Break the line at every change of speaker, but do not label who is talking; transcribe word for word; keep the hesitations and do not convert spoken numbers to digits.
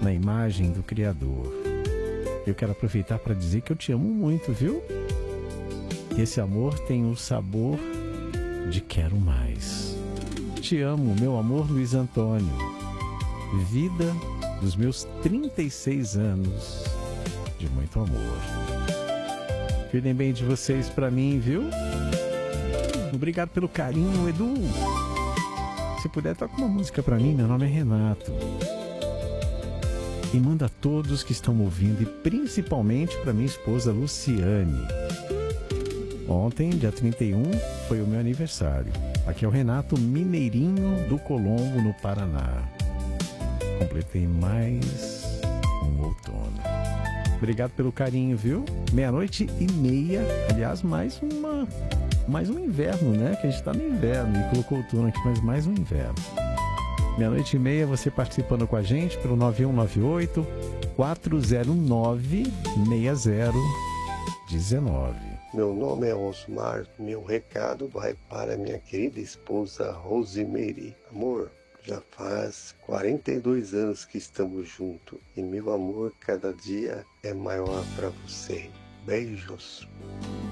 na imagem do Criador. Eu quero aproveitar para dizer que eu te amo muito, viu? E esse amor tem o sabor de quero mais. Te amo, meu amor, Luiz Antônio. Vida dos meus trinta e seis anos de muito amor. Cuidem bem de vocês pra mim, viu? Obrigado pelo carinho, Edu. Se puder, toca uma música pra mim. Meu nome é Renato. E manda a todos que estão ouvindo, e principalmente pra minha esposa Luciane. Ontem, dia trinta e um, foi o meu aniversário. Aqui é o Renato, mineirinho do Colombo, no Paraná. Completei mais um outono. Obrigado pelo carinho, viu? Meia-noite e meia. Aliás, mais uma, mais um inverno, né? Que a gente tá no inverno e colocou outono aqui, mas mais um inverno. Meia-noite e meia, você participando com a gente pelo nove um nove oito, quatro zero nove, seis zero um nove.
Meu nome é Osmar, meu recado vai para minha querida esposa Rosimeire. Amor, já faz quarenta e dois anos que estamos juntos e meu amor cada dia é maior para você. Beijos.